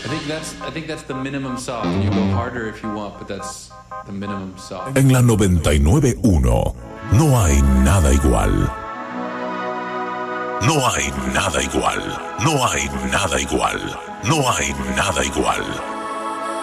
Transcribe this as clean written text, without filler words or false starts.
I think that's the minimum soft. You go harder if you want, but that's the minimum soft. En la 99.1 no hay nada igual. No hay nada igual. No hay nada igual. No hay nada igual.